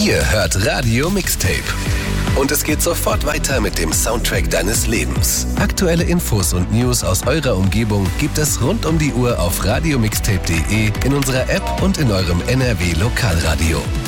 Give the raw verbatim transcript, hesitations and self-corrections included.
Ihr hört Radio Mixtape. Und es geht sofort weiter mit dem Soundtrack deines Lebens. Aktuelle Infos und News aus eurer Umgebung gibt es rund um die Uhr auf radiomixtape punkt de, in unserer App und in eurem N R W Lokalradio.